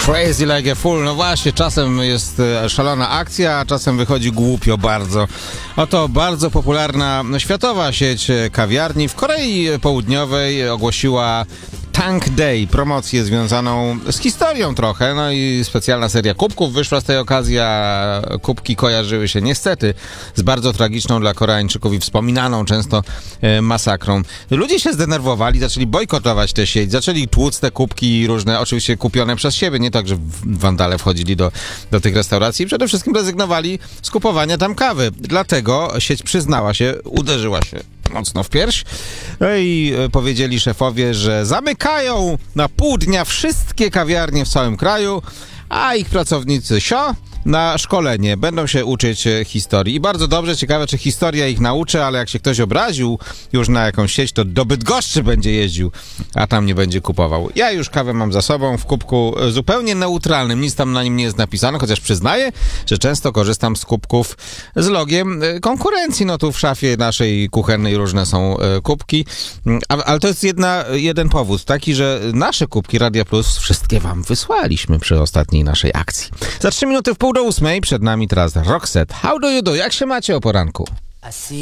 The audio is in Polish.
Crazy like a fool. No właśnie, czasem jest szalona akcja, a czasem wychodzi głupio bardzo. Oto bardzo popularna światowa sieć kawiarni w Korei Południowej ogłosiła Tank Day, promocję związaną z historią trochę, no i specjalna seria kubków wyszła z tej okazji, a kubki kojarzyły się niestety z bardzo tragiczną dla Koreańczyków i wspominaną często masakrą. Ludzie się zdenerwowali, zaczęli bojkotować tę sieć, zaczęli tłuc te kubki różne, oczywiście kupione przez siebie, nie tak, że wandale wchodzili do tych restauracji i przede wszystkim rezygnowali z kupowania tam kawy. Dlatego sieć przyznała się, uderzyła się mocno w pierś. No i powiedzieli szefowie, że zamykają na pół dnia wszystkie kawiarnie w całym kraju, a ich pracownicy na szkolenie. Będą się uczyć historii. I bardzo dobrze, ciekawe, czy historia ich nauczy, ale jak się ktoś obraził już na jakąś sieć, to do Bydgoszczy będzie jeździł, a tam nie będzie kupował. Ja już kawę mam za sobą w kubku zupełnie neutralnym. Nic tam na nim nie jest napisane, chociaż przyznaję, że często korzystam z kubków z logiem konkurencji. No tu w szafie naszej kuchennej różne są kubki. Ale to jest jeden powód, taki, że nasze kubki Radia Plus wszystkie wam wysłaliśmy przy ostatniej naszej akcji. Za 3 minuty w 7:30 przed nami teraz Roxette. How do you do? Jak się macie o poranku?